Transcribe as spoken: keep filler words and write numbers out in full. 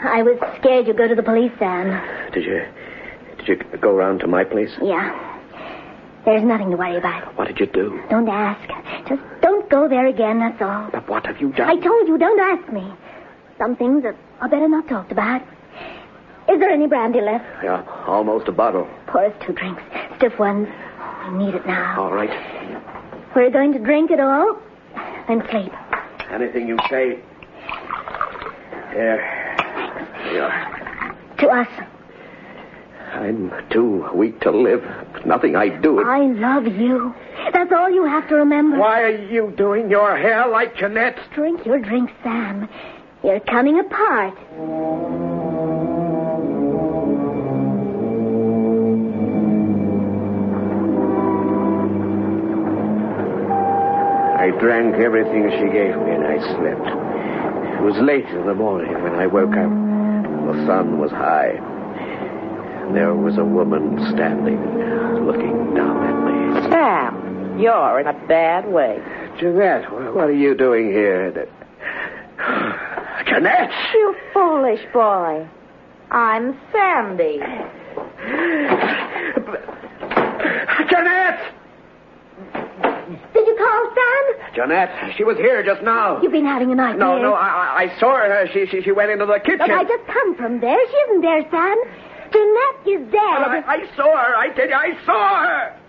I was scared you'd go to the police, Sam. Did you... Did you go round to my place? Yeah. There's nothing to worry about. What did you do? Don't ask. Just don't go there again, that's all. But what have you done? I told you, don't ask me. Some things are, are better not talked about. Is there any brandy left? Yeah, almost a bottle. Pour us two drinks. Stiff ones. We need it now. All right. We're going to drink it all and sleep. Anything you say. Here. Here you are. To us. I'm too weak to live. Nothing I do. It... I love you. That's all you have to remember. Why are you doing your hair like Jeanette? Drink your drink, Sam. You're coming apart. I drank everything she gave me and I slept. It was late in the morning when I woke up. The sun was high. There was a woman standing, looking down at me. Sam, you're in a bad way. Jeanette, what are you doing here? Jeanette! You foolish boy. I'm Sandy. Jeanette! Did you call, Sam? Jeanette, she was here just now. You've been having a nightmare. No, no, I, I saw her. She, she, she went into the kitchen. Look, I just come from there. She isn't there, Sam. Jeanette is dead. Well, I, I saw her. I tell you, I saw her.